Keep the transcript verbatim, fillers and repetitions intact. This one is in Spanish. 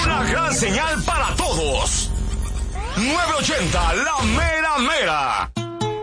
Una gran señal para todos. nueve ochenta, la mera mera.